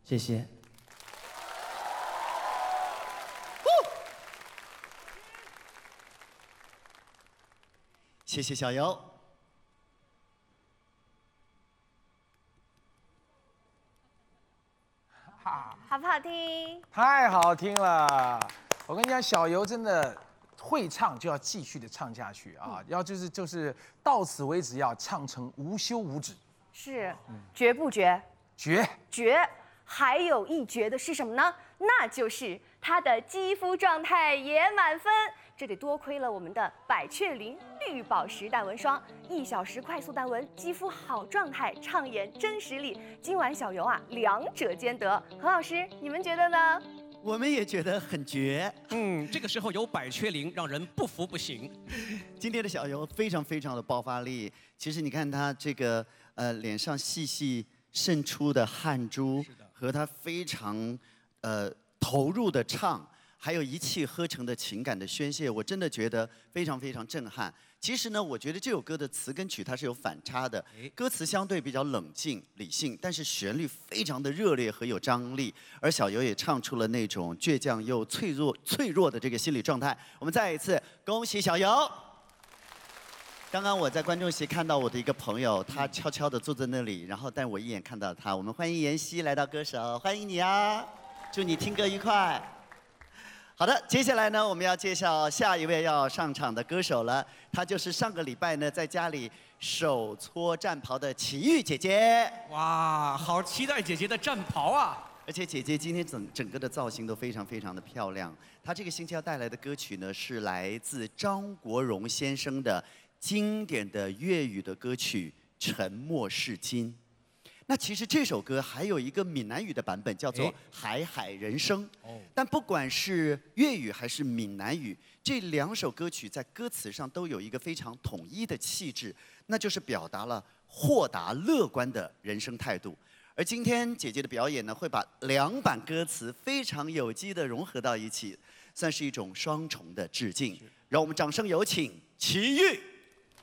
谢谢。 谢谢小游。 好不好听？ 太好听了！我跟你讲，小游真的会唱，就要继续的唱下去啊！要就是到此为止，要唱成无休无止。 是，绝不绝？ 绝！ 绝！还有一绝的是什么呢？那就是他的肌肤状态也满分。这得多亏了我们的百雀羚绿宝石淡纹霜，1小时快速淡纹，肌肤好状态，唱演真实力。今晚小游啊，两者兼得。何老师，你们觉得呢？ 我们也觉得很绝。 这个时候有百雀羚，让人不服不行。 今天的小游非常的爆发力。其实你看他这个脸上细细渗出的汗珠，和他非常投入的唱。还有一气呵成的情感的宣泄，我真的觉得非常震撼。其实呢，我觉得这首歌的词跟曲它是有反差的，歌词相对比较冷静理性，但是旋律非常的热烈和有张力，而小游也唱出了那种倔强又脆弱的这个心理状态。我们再一次恭喜小游。刚刚我在观众席看到我的一个朋友，他悄悄地坐在那里，然后但我一眼看到他。我们欢迎妍希来到歌手，欢迎你啊！祝你听歌愉快。好的，接下来呢，我们要介绍下一位要上场的歌手了。她就是上个礼拜呢，在家里手搓战袍的齐豫姐姐。 哇，好期待姐姐的战袍啊！ 而且姐姐今天整个的造型都非常的漂亮。她这个星期要带来的歌曲呢，是来自张国荣先生的经典的粤语的歌曲《沉默是金》。那其实这首歌还有一个闽南语的版本，叫做《海海人生》。但不管是粤语还是闽南语，这两首歌曲在歌词上都有一个非常统一的气质，那就是表达了豁达乐观的人生态度。而今天姐姐的表演呢，会把两版歌词非常有机的融合到一起，算是一种双重的致敬。让我们掌声有请齐豫。